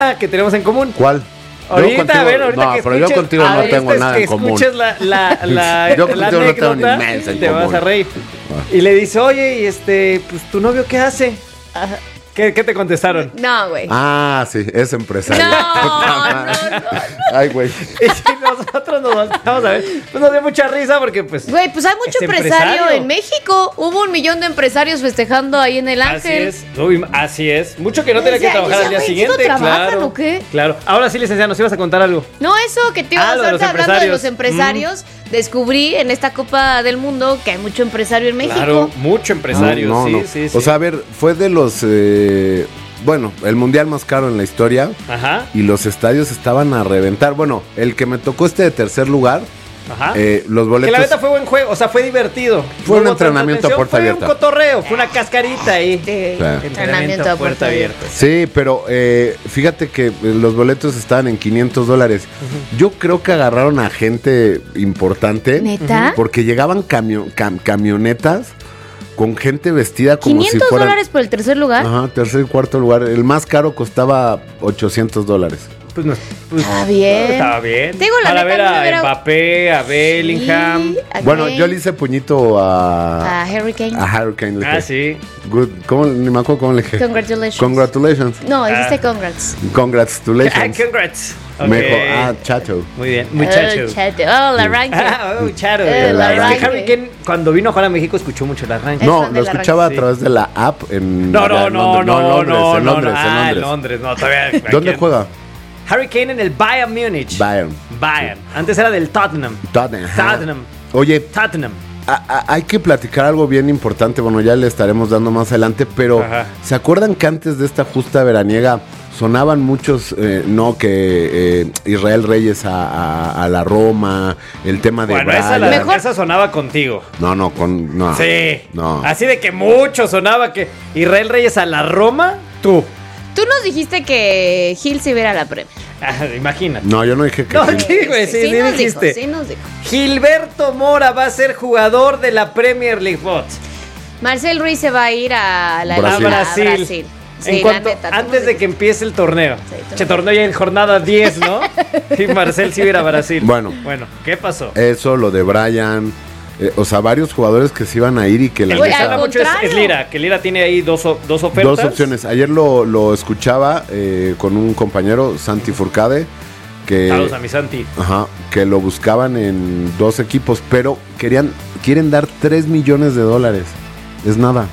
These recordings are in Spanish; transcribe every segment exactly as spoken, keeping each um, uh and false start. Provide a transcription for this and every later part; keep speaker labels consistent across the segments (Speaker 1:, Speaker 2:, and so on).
Speaker 1: que tenemos en común.
Speaker 2: ¿Cuál?
Speaker 1: Ahorita,
Speaker 2: contigo,
Speaker 1: a ver, ahorita
Speaker 2: no,
Speaker 1: que
Speaker 2: pero
Speaker 1: escuches,
Speaker 2: yo contigo no tengo nada en común.
Speaker 1: escuches la, la, la,
Speaker 2: yo
Speaker 1: la
Speaker 2: contigo no tengo ni
Speaker 1: anécdota,
Speaker 2: mensa en
Speaker 1: te
Speaker 2: común.
Speaker 1: vas a reír.
Speaker 2: Ah.
Speaker 1: Y le dice, oye, y este, pues, ¿tu novio qué hace? Ajá. ¿Qué, ¿Qué te contestaron?
Speaker 3: No, güey.
Speaker 2: Ah, sí, es empresario.
Speaker 3: No, no, no.
Speaker 2: Ay, güey.
Speaker 1: Y nosotros nos volteamos a ver. Pues nos dio mucha risa porque, pues.
Speaker 3: Güey, pues hay mucho
Speaker 1: es
Speaker 3: empresario.
Speaker 1: empresario
Speaker 3: en México. Hubo un millón de empresarios festejando ahí en el Ángel.
Speaker 1: Así es. Uy, así es. Mucho que no tenía que
Speaker 3: Decía-
Speaker 1: trabajar al día
Speaker 3: decía, güey, ¿sí no
Speaker 1: siguiente.
Speaker 3: trabajan
Speaker 1: Claro.
Speaker 3: o qué?
Speaker 1: Claro. Ahora sí, licenciada, nos ibas a contar algo.
Speaker 3: No, eso que te iba
Speaker 1: Ah,
Speaker 3: a
Speaker 1: lo de los
Speaker 3: estar hablando de los
Speaker 1: empresarios.
Speaker 3: empresarios. Descubrí en esta Copa del Mundo que hay mucho empresario en México.
Speaker 1: Claro, mucho empresario.
Speaker 2: No, no,
Speaker 1: sí,
Speaker 2: no.
Speaker 1: sí, sí.
Speaker 2: O sea, a ver, fue de los. Eh, bueno, el mundial más caro en la historia.
Speaker 1: Ajá.
Speaker 2: Y los estadios estaban a reventar. Bueno, el que me tocó este de tercer lugar.
Speaker 1: Ajá.
Speaker 2: Eh, los boletos.
Speaker 1: Que la neta fue buen juego, o sea, fue divertido.
Speaker 2: Fue un
Speaker 1: No hubo tanta
Speaker 2: entrenamiento a
Speaker 1: tensión,
Speaker 2: puerta abierta.
Speaker 1: Fue un cotorreo, fue una cascarita ahí.
Speaker 3: De
Speaker 2: Claro.
Speaker 3: entrenamiento a puerta abierta.
Speaker 2: Sí, pero eh, fíjate que eh, los boletos estaban en quinientos dólares. Yo creo que agarraron a gente importante.
Speaker 3: ¿Neta?
Speaker 2: Porque llegaban camio- cam- camionetas con gente vestida como si
Speaker 3: ¿quinientos
Speaker 2: fueran...
Speaker 3: dólares por el tercer lugar?
Speaker 2: Ajá, tercer y cuarto lugar. El más caro costaba ochocientos dólares.
Speaker 1: Pues no, pues,
Speaker 3: Está bien.
Speaker 1: Estaba bien.
Speaker 3: Te digo, la
Speaker 1: Para
Speaker 3: neta,
Speaker 1: ver
Speaker 3: a mí me
Speaker 1: a
Speaker 3: hubiera-
Speaker 1: Mbappé, a Bellingham.
Speaker 3: Sí, a
Speaker 2: Bueno,
Speaker 3: Kane,
Speaker 2: yo le hice puñito a...
Speaker 3: a Harry Kane.
Speaker 2: A Hurricane. le
Speaker 1: Ah,
Speaker 2: dije,
Speaker 1: sí.
Speaker 2: Good. ¿Cómo? Ni me acuerdo cómo le dije.
Speaker 3: Congratulations.
Speaker 2: Congratulations.
Speaker 3: No, dijiste
Speaker 1: Ah.
Speaker 3: congrats.
Speaker 1: Ah,
Speaker 2: Congratulations.
Speaker 1: congrats.
Speaker 2: Me
Speaker 1: Ok.
Speaker 2: dijo, ah, chacho.
Speaker 1: Muy bien, muchacho.
Speaker 3: Oh, chato. Oh, la arranque.
Speaker 1: Ah, oh, charo.
Speaker 3: Eh,
Speaker 1: Es
Speaker 2: el
Speaker 1: que
Speaker 3: arranque.
Speaker 1: Harry Kane, cuando vino a jugar a México, escuchó mucho el arranque.
Speaker 3: Es
Speaker 2: No,
Speaker 3: fan
Speaker 2: lo
Speaker 3: del
Speaker 2: escuchaba
Speaker 1: arranque,
Speaker 2: a través de la app en...
Speaker 1: No,
Speaker 2: allá
Speaker 1: no,
Speaker 2: en
Speaker 1: no,
Speaker 2: Londres.
Speaker 1: no,
Speaker 2: en
Speaker 1: no,
Speaker 2: Londres,
Speaker 1: no,
Speaker 2: en
Speaker 1: no,
Speaker 2: Londres,
Speaker 1: ah,
Speaker 2: en
Speaker 1: en
Speaker 2: Londres.
Speaker 1: Londres, no, todavía.
Speaker 2: ¿Dónde
Speaker 1: aquí-
Speaker 2: juega?
Speaker 1: Harry Kane en el Bayern Múnich.
Speaker 2: Bayern.
Speaker 1: Bayern. Antes era del Tottenham.
Speaker 2: Tottenham.
Speaker 1: Tottenham.
Speaker 2: Oye,
Speaker 1: Tottenham.
Speaker 2: a- a- hay que platicar algo bien importante. Bueno, ya le estaremos dando más adelante, pero
Speaker 1: Ajá.
Speaker 2: ¿se acuerdan que antes de esta justa veraniega sonaban muchos, eh, no, que eh, Israel Reyes a, a- a la Roma, el tema de
Speaker 1: Bueno, esa,
Speaker 2: Brian?
Speaker 1: la,
Speaker 3: Mejor-
Speaker 1: esa sonaba contigo.
Speaker 2: No, no, con... No,
Speaker 1: Sí.
Speaker 2: No.
Speaker 1: Así de que mucho sonaba que Israel Reyes a la Roma, tú.
Speaker 3: Tú nos dijiste que Gil se iba a ir a la Premier.
Speaker 1: Ah, imagínate.
Speaker 2: No, yo no dije que...
Speaker 1: No,
Speaker 2: sí.
Speaker 1: ¿qué, güey? Sí, sí
Speaker 3: nos
Speaker 1: dijiste.
Speaker 3: dijo, sí nos dijo.
Speaker 1: Gilberto Mora va a ser jugador de la Premier League. Bot.
Speaker 3: Marcel Ruiz se va a ir a la
Speaker 2: Brasil.
Speaker 3: a
Speaker 1: Brasil.
Speaker 3: Brasil.
Speaker 1: En
Speaker 3: Sí,
Speaker 1: cuanto-
Speaker 3: la neta, tú
Speaker 1: antes
Speaker 3: nos
Speaker 1: de que
Speaker 3: dijiste.
Speaker 1: empiece el torneo.
Speaker 3: Sí, tú
Speaker 1: Che,
Speaker 3: nos
Speaker 1: torneo ya en jornada diez, ¿no? Y Marcel sí va a ir a Brasil.
Speaker 2: Bueno.
Speaker 1: Bueno, ¿qué pasó?
Speaker 2: Eso, lo de Brian, eh, o sea, varios jugadores que se iban a ir y que la
Speaker 1: El
Speaker 3: Oye,
Speaker 1: que
Speaker 2: neta-
Speaker 1: suena
Speaker 3: al
Speaker 1: mucho es,
Speaker 3: contrario.
Speaker 1: es Lira, que Lira tiene ahí dos, o- dos ofertas.
Speaker 2: Dos opciones. Ayer lo, lo escuchaba eh, con un compañero, Santi Furcade, que,
Speaker 1: Saludos a mi Santi.
Speaker 2: ajá, que lo buscaban en dos equipos, pero querían, quieren dar tres millones de dólares. Es nada.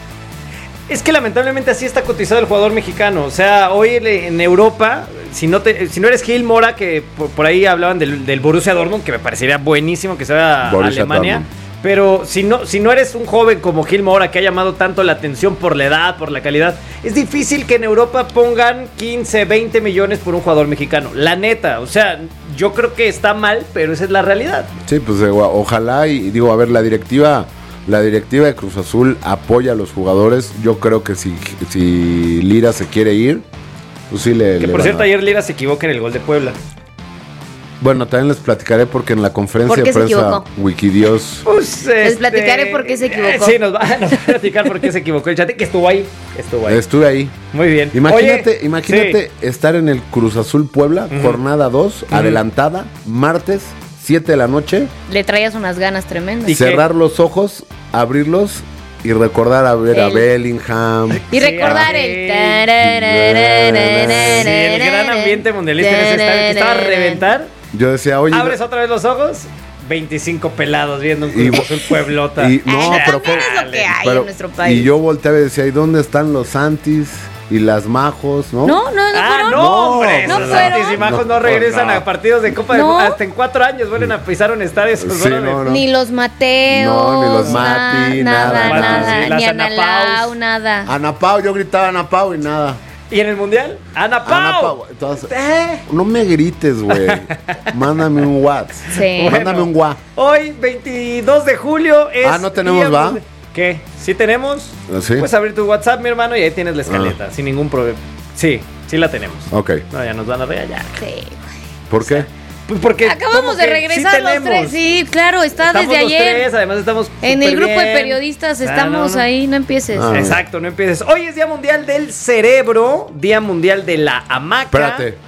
Speaker 1: Es que lamentablemente así está cotizado el jugador mexicano. O sea, hoy le- en Europa, si no te, si no eres Gil Mora, que por, por ahí hablaban del, del Borussia Dortmund, que me parecería buenísimo que se vaya a
Speaker 2: Borussia
Speaker 1: Alemania.
Speaker 2: Dortmund.
Speaker 1: Pero si no, si no eres un joven como Gil Mora, que ha llamado tanto la atención por la edad, por la calidad, es difícil que en Europa pongan quince, veinte millones por un jugador mexicano. La neta, o sea, yo creo que está mal, pero esa es la realidad.
Speaker 2: Sí, pues eh, ojalá y digo, a ver, la directiva, la directiva de Cruz Azul apoya a los jugadores. Yo creo que si, si Lira se quiere ir, pues sí le...
Speaker 1: Que
Speaker 2: le
Speaker 1: por
Speaker 2: van
Speaker 1: cierto,
Speaker 2: a-
Speaker 1: ayer Lira se equivoca en el gol de Puebla.
Speaker 2: Bueno, también les platicaré porque en la conferencia
Speaker 3: ¿Por
Speaker 2: de
Speaker 3: qué se
Speaker 2: prensa
Speaker 3: equivocó?
Speaker 2: Wikidios...
Speaker 1: Pues,
Speaker 3: Les platicaré por qué se equivocó.
Speaker 1: Sí, nos va, nos va a platicar por qué se equivocó el chat, que estuvo ahí. Estuvo ahí.
Speaker 2: Estuve ahí.
Speaker 1: Muy bien.
Speaker 2: Imagínate,
Speaker 1: Oye,
Speaker 2: imagínate estar en el Cruz Azul Puebla,
Speaker 1: Ujú.
Speaker 2: jornada dos, adelantada, martes, siete de la noche,
Speaker 3: Le traías unas ganas tremendas.
Speaker 1: ¿Y qué?
Speaker 2: cerrar los ojos, abrirlos y recordar a ver a
Speaker 3: El-
Speaker 2: Bellingham.
Speaker 3: Y
Speaker 1: Sí,
Speaker 3: recordar
Speaker 1: a
Speaker 3: el...
Speaker 1: Sí, el gran ambiente mundialista en ese estadio que estaba a reventar.
Speaker 2: Yo decía, oye,
Speaker 1: Abres otra vez los ojos, veinticinco pelados viendo un
Speaker 2: Y-
Speaker 1: Cruz Azul Pueblota.
Speaker 2: y- no,
Speaker 3: Ay,
Speaker 2: pero
Speaker 3: también
Speaker 2: fue-
Speaker 3: es lo que hay
Speaker 2: pero-
Speaker 3: en nuestro país.
Speaker 2: y yo volteaba y decía, ¿y dónde están los Santis y las Majos? ¿No?
Speaker 3: No, no, no
Speaker 1: Ah,
Speaker 3: fueron.
Speaker 1: no, hombre.
Speaker 3: No
Speaker 1: esos
Speaker 3: fueron.
Speaker 1: Santis y Majos no,
Speaker 2: No,
Speaker 1: regresan
Speaker 2: no.
Speaker 1: a partidos de Copa
Speaker 3: No.
Speaker 1: de hasta en cuatro años vuelven a pisar un estadio. esos
Speaker 2: Sí,
Speaker 1: brothers.
Speaker 2: no, no.
Speaker 3: Ni los Mateos.
Speaker 2: No, ni los
Speaker 3: na-
Speaker 2: Mati,
Speaker 3: nada,
Speaker 2: nada,
Speaker 3: nada.
Speaker 1: nada. Sí, las
Speaker 3: Ni
Speaker 1: Ana
Speaker 3: Analao,
Speaker 1: Paus.
Speaker 3: nada.
Speaker 2: Ana Pau, yo gritaba Ana Pau y nada.
Speaker 1: ¿Y en el mundial? Ana Pau.
Speaker 2: Ana Pau. Entonces,
Speaker 1: Eh.
Speaker 2: no me grites, güey. Mándame un WhatsApp.
Speaker 3: Sí.
Speaker 1: Bueno.
Speaker 2: Mándame un WhatsApp.
Speaker 1: Hoy, veintidós de julio, es.
Speaker 2: Ah, ¿no tenemos,
Speaker 1: día
Speaker 2: va?
Speaker 1: mundial- ¿Qué? ¿Sí tenemos?
Speaker 2: ¿Sí?
Speaker 1: Puedes abrir tu WhatsApp, mi hermano, y ahí tienes la escaleta, sin ningún problema. Sí, sí la tenemos.
Speaker 2: Ok.
Speaker 1: No, ya nos van a regañar.
Speaker 3: Sí.
Speaker 2: ¿Por qué?
Speaker 1: Pues porque
Speaker 3: Acabamos
Speaker 1: como
Speaker 3: de
Speaker 1: que
Speaker 3: regresar
Speaker 1: sí
Speaker 3: los
Speaker 1: tenemos.
Speaker 3: tres. Sí, claro, está
Speaker 1: Estamos
Speaker 3: desde
Speaker 1: los
Speaker 3: ayer.
Speaker 1: tres, además estamos
Speaker 3: En el
Speaker 1: súper
Speaker 3: grupo de
Speaker 1: bien.
Speaker 3: periodistas
Speaker 1: Ah,
Speaker 3: estamos
Speaker 1: no, no.
Speaker 3: ahí, no empieces.
Speaker 2: Ah.
Speaker 1: Exacto, no empieces. Hoy es Día Mundial del Cerebro, Día Mundial de la Hamaca.
Speaker 2: Espérate.